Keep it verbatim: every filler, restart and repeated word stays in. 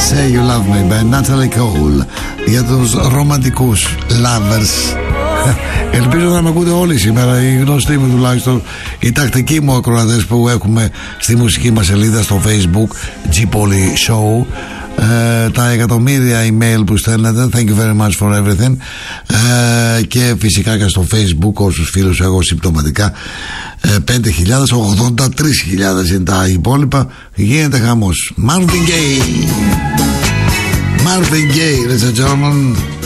Say You Love Me by Natalie Cole. Για τους ρομαντικούς lovers. Ελπίζω να με ακούτε όλοι σήμερα, οι γνωστοί μου τουλάχιστον, οι τακτικοί μου ακροατές που έχουμε στη μουσική μας σελίδα στο Facebook G-Poly Show. Ε, τα εκατομμύρια email που στέλνετε, thank you very much for everything. Ε, και φυσικά και στο Facebook όσους φίλους έχω συμπτωματικά, ε, πέντε χιλιάδες, ογδόντα τρεις χιλιάδες είναι τα υπόλοιπα. Γίνεται χαμός. Marvin Gaye, Marvin Gaye, ladies and gentlemen.